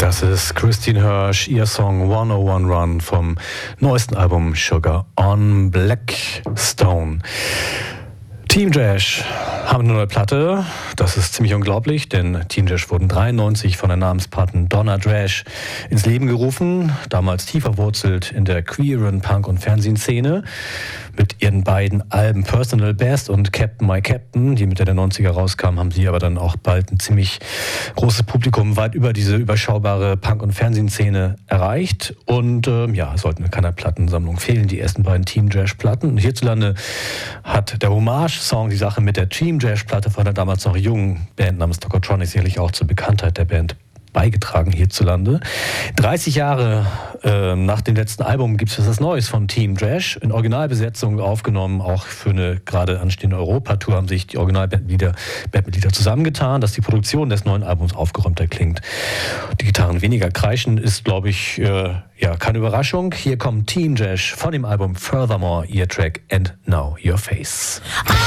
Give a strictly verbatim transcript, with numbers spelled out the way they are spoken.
Das ist Christine Hirsch, ihr Song hundertundeins Run vom neuesten Album Sugar on Blackstone. Team Jash haben eine neue Platte. Das ist ziemlich unglaublich, denn Team Jash wurden dreiundneunzig von der Namenspatin Donna Drash ins Leben gerufen, damals tief verwurzelt in der queeren Punk- und Fernsehszene. Mit ihren beiden Alben Personal Best und Captain My Captain, die Mitte der neunziger rauskamen, haben sie aber dann auch bald ein ziemlich großes Publikum weit über diese überschaubare Punk- und Fernsehszene erreicht. Und äh, ja, sollten in keiner Plattensammlung fehlen, die ersten beiden Team Jash-Platten. Und hierzulande hat der Hommage-Song die Sache mit der Team Jash-Platte von der damals noch jungen Band namens Tokotronic sicherlich auch zur Bekanntheit der Band beigetragen hierzulande. dreißig Jahre äh, nach dem letzten Album gibt es was Neues von Team Jash. In Originalbesetzung aufgenommen, auch für eine gerade anstehende Europatour haben sich die Originalbandmitglieder Bandmitglieder zusammengetan, dass die Produktion des neuen Albums aufgeräumter klingt. Die Gitarren weniger kreischen ist, glaube ich, äh, ja, keine Überraschung. Hier kommt Team Jash von dem Album Furthermore, ihr Track And Now Your Face.